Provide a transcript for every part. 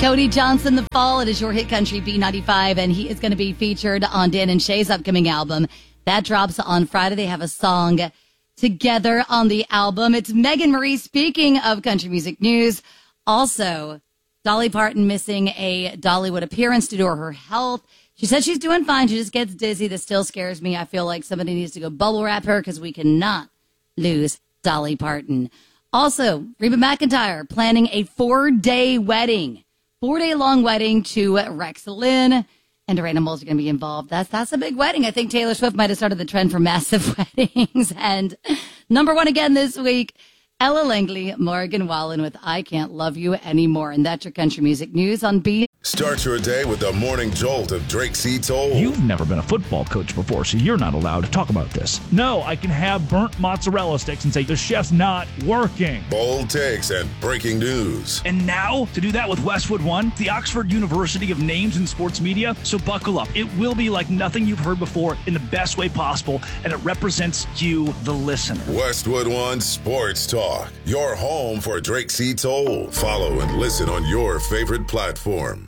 Cody Johnson, The Fall. It is your hit country B95, and he is going to be featured on Dan and Shay's upcoming album. That drops on Friday. They have a song together on the album. It's Megan Marie. Speaking of country music news, also, Dolly Parton missing a Dollywood appearance due to her health. She said she's doing fine. She just gets dizzy. This still scares me. I feel like somebody needs to go bubble wrap her because we cannot lose Dolly Parton. Also, Reba McEntire planning a 4-day wedding. 4-day long wedding to Rex Lynn, and Doreen Moles are going to be involved. That's a big wedding. I think Taylor Swift might have started the trend for massive weddings. And number one again this week, Ella Langley, Morgan Wallen with I Can't Love You Anymore. And that's your country music news on B. Start your day with the morning jolt of Drake C. Toll. You've never been a football coach before, so you're not allowed to talk about this. No, I can have burnt mozzarella sticks and say the chef's not working. Bold takes and breaking news. And now, to do that with Westwood One, the Oxford University of Names in Sports Media. So buckle up. It will be like nothing you've heard before in the best way possible, and it represents you, the listener. Westwood One Sports Talk. Your home for Drake C. Toll. Follow and listen on your favorite platform.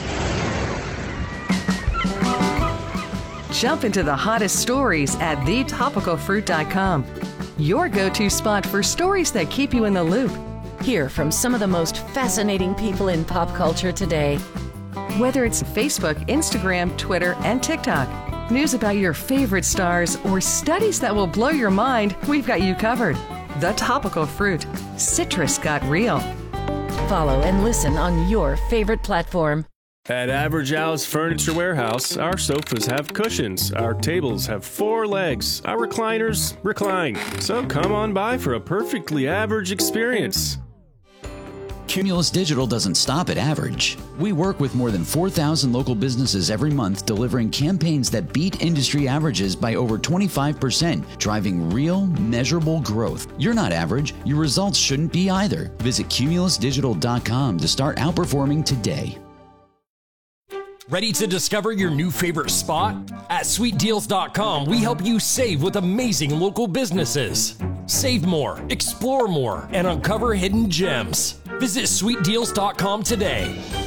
Jump into the hottest stories at thetopicalfruit.com. Your go-to spot for stories that keep you in the loop. Hear from some of the most fascinating people in pop culture today. Whether it's Facebook, Instagram, Twitter, and TikTok, news about your favorite stars, or studies that will blow your mind, we've got you covered. The Topical Fruit. Citrus got real. Follow and listen on your favorite platform. At Average Al's Furniture Warehouse, our sofas have cushions, our tables have 4 legs, our recliners recline. So come on by for a perfectly average experience. Cumulus Digital doesn't stop at average. We work with more than 4,000 local businesses every month, delivering campaigns that beat industry averages by over 25%, driving real, measurable growth. You're not average. Your results shouldn't be either. Visit cumulusdigital.com to start outperforming today. Ready to discover your new favorite spot? At sweetdeals.com, we help you save with amazing local businesses. Save more, explore more, and uncover hidden gems. Visit sweetdeals.com today.